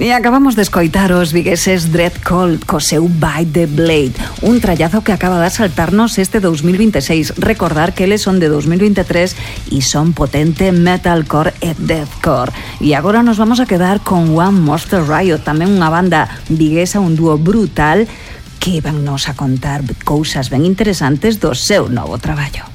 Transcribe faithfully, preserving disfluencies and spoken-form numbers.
E acabamos de escoitar os vigueses Dread Cold co seu Bite the Blade, un trallazo que acaba de saltarnos este dos mil veintiséis. Recordar que eles son de dos mil veintitrés e son potente metalcore e deathcore. E agora nos vamos a quedar con One Monster Riot, tamén unha banda viguesa, un dúo brutal que van nos a contar cousas ben interesantes do seu novo traballo.